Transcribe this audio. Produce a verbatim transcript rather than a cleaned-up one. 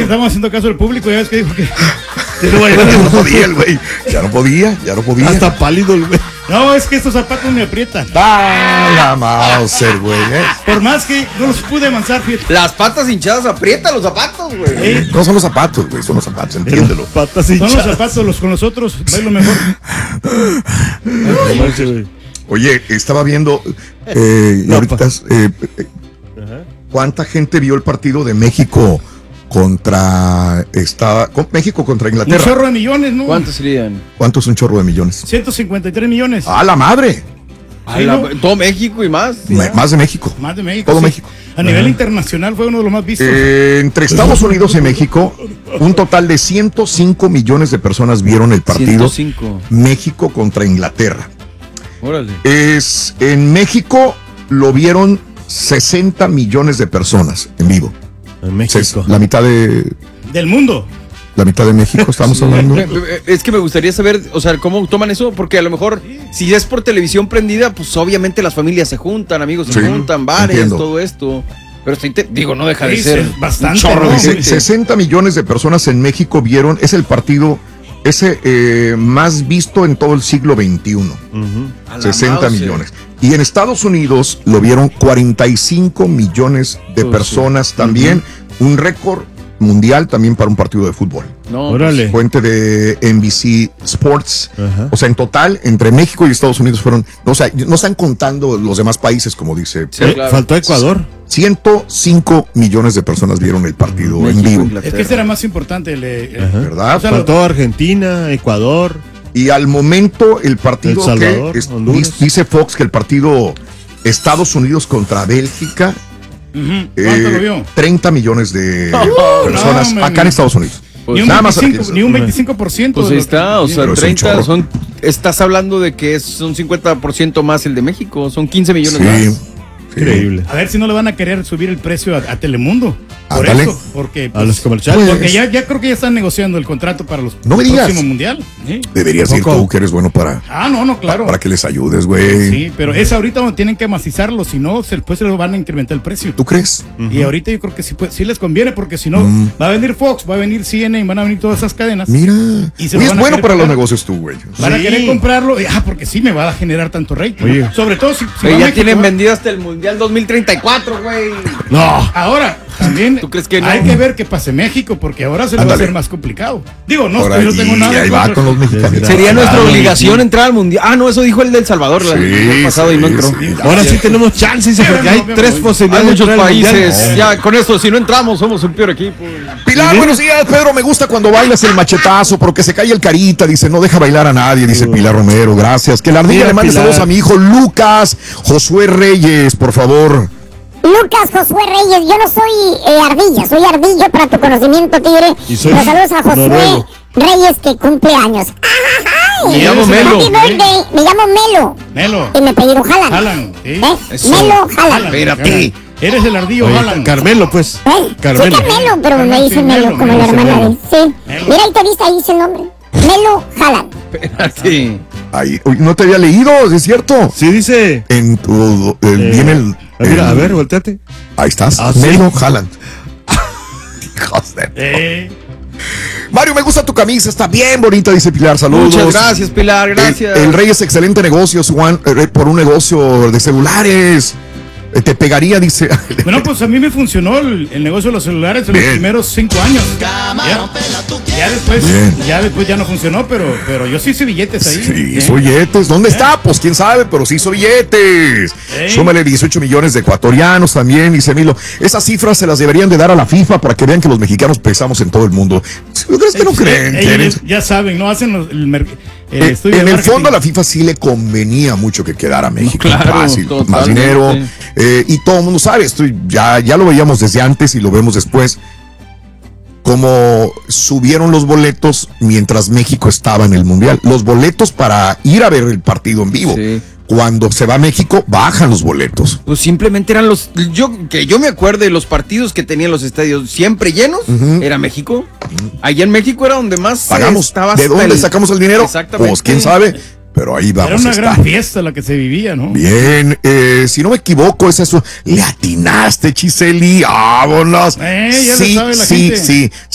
estamos haciendo caso del público, ya ves que dijo que... Ya no podía el güey, ya no podía, ya no podía. Hasta pálido el güey. No, es que estos zapatos me aprietan. ¡Ah, la Mauser, güey! ¿eh? Por más que no los pude avanzar, fíjate. Las patas hinchadas aprietan los zapatos, güey. ¿Eh? No son los zapatos, güey, son los zapatos, entiéndelo. Patas Son los hinchadas. zapatos, los con los otros, bailo mejor. No manches, güey. Oye, estaba viendo, eh, y No, ahorita, pa- eh, eh, ¿cuánta gente vio el partido de México contra esta, con México contra Un Inglaterra? chorro de millones, ¿no? ¿Cuántos serían? ¿Cuánto es un chorro de millones? ciento cincuenta y tres millones. ¡A la madre! A la- todo México y más. Me- más de México. Más de México. Todo sí. México. A nivel internacional fue uno de los más vistos. Eh, entre Estados Unidos y México, un total de ciento cinco millones de personas vieron el partido ciento cinco. México contra Inglaterra. Órale. Es, en México lo vieron sesenta millones de personas en vivo. En Ses- México. La mitad de Del mundo. la mitad de México estamos hablando. Eh, eh, Es que me gustaría saber, o sea, cómo toman eso, porque a lo mejor si es por televisión prendida, pues obviamente las familias se juntan, amigos se Sí, juntan, bares, entiendo. todo esto. Pero sí te- digo, no deja de Sí, ser es bastante, un chorro ¿no? de Se- gente. sesenta millones de personas en México vieron, es el partido ese eh, más visto en todo el siglo veintiuno. Ujú. A la sesenta Mauser. millones. Y en Estados Unidos lo vieron cuarenta y cinco millones de Oh, personas sí. también. Un récord mundial también para un partido de fútbol. No, Órale. Fuente de N B C Sports. Ajá. O sea, en total, entre México y Estados Unidos fueron, o sea, no están contando los demás países, como dice. Sí, Eh, claro. Faltó Ecuador. ciento cinco millones de personas vieron el partido en México, vivo, Inglaterra. Es que este era más importante. El, el- Ajá. ¿verdad? O sea, Faltó Argentina, Ecuador. Y al momento el partido El Salvador, que es- Honduras. dice Fox que el partido Estados Unidos contra Bélgica, Ujú. ¿Cuánto eh, lo vio? treinta millones de Oh, personas no, acá man. en Estados Unidos. Pues Ni un, nada más veinticinco, aquí- ni un veinticinco por ciento. Pues de ahí lo está, que- o sea, Pero es un treinta chorro. son, estás hablando de que es un cincuenta por ciento más el de México, son quince millones Sí, más. sí. Increíble. A ver si no le van a querer subir el precio a, a Telemundo. Por Ándale. eso, porque, A los pues, comerciales. porque ya, ya creo que ya están negociando el contrato para los No me el digas. próximo mundial. ¿Sí? Deberías ir Poco. tú, que eres bueno para, Ah, no, no, claro. para que les ayudes, güey. Sí, pero es ahorita donde tienen que amacizarlo, si no, se- después se lo van a incrementar el precio. ¿Tú crees? Y ahorita yo creo que sí, pues, sí les conviene, porque si no, Mm. va a venir Fox, va a venir C N N, van a venir todas esas cadenas. Mira. Y se Oye, lo es van a bueno querer para los pagar. negocios tú, güey. Van a Sí. querer comprarlo, y, ah, porque sí me va a generar tanto rating. Oye. Sobre todo si, si Pero va ya México, tienen ¿va? vendido hasta el Mundial dos mil treinta y cuatro, güey. No. Ahora, también ¿Tú crees que no? hay que ver qué pase México, porque ahora se le va a Ándale. hacer más complicado. Digo, no, Ahora, yo no tengo y nada. ahí en va contra. con los mexicanos. Sería Ah, nuestra no, obligación sí. entrar al Mundial. Ah, no, eso dijo el del Salvador la- el Sí, pasado y no sí, entró. sí. Ahora sí tenemos chances, Pero porque no, hay pero tres no. Hay posibilidades. de muchos entrar al países. Mundial. Ya, con esto, si no entramos, somos el peor equipo. Pilar, buenos días, Pedro. Me gusta cuando bailas el machetazo porque se cae el carita. Dice, no deja bailar a nadie. Dice Pilar Romero. Gracias. Que la ardilla Mira, le mande Pilar. saludos a mi hijo Lucas Josué Reyes, por favor. Lucas Josué Reyes, yo no soy eh, ardilla, soy ardillo para tu conocimiento, tigre. Y soy Los saludos a Josué noruego. Reyes que cumple años. ¡Ay! Me llamo Happy Melo. Happy birthday, me llamo Melo. Melo, Y me apellido Jalan. Jalan, ¿sí? ¿Eh? Eso. Melo Jalan. Jalan, Espérate. Jalan. Eres el ardillo, Oye, Jalan. Carmelo, pues. ¿Eh? Carmelo. Sí, Carmelo, pero me Sí, dice Melo, Melo, como me la dice hermana de Melo. sí. Melo. Mira, ahí te dice, ahí dice el nombre. Melo Jalan. Sí. Ay, uy, no te había leído, ¿es cierto? Sí, dice. En tu. eh, eh, viene el. ah, Mira, el- a ver, volteate. Ahí estás. Ah, sí. Melo Haaland. Hijos de- Eh, Mario, me gusta tu camisa, está bien bonita, dice Pilar. Saludos. Muchas gracias, Pilar, gracias. El, el Rey es excelente negocio, Juan, eh, por un negocio de celulares. Eh, Te pegaría, dice. bueno, pues a mí me funcionó el, el negocio de los celulares en los Bien. primeros cinco años. Ya, ya después, Bien. ya después ya no funcionó, pero, pero yo sí hice billetes ahí. Sí, ¿eh? hizo billetes. ¿Dónde está? Pues quién sabe, pero sí hizo billetes. ¿Eh? Súmale dieciocho millones de ecuatorianos también, dice Milo. Esas cifras se las deberían de dar a la FIFA para que vean que los mexicanos pesamos en todo el mundo. ¿Ustedes que no Eh, creen? eh, ¿Quieren? ellos ya saben, no hacen los- el, mer- el Eh, estudio en de el marketing. fondo a la FIFA sí le convenía mucho que quedara México. Claro, Fácil, más totalmente. dinero. eh, y todo el mundo sabe, esto ya, ya lo veíamos desde antes y lo vemos después. Como subieron los boletos mientras México estaba en el Mundial. Los boletos para ir a ver el partido en vivo. Sí. Cuando se va a México, bajan los boletos. Pues simplemente eran los. Yo que yo me acuerde, los partidos que tenían los estadios siempre llenos, era México. Allá en México era donde más se Pagamos. estaba ¿De hasta dónde el- sacamos el dinero? Exactamente. Pues quién sabe. Pero ahí vamos Era una a estar. gran fiesta la que se vivía, ¿no? Bien, eh, si no me equivoco, es eso. Le atinaste, Chiseli. Vámonos. Eh, ya lo sí, sabe la sí, gente. sí.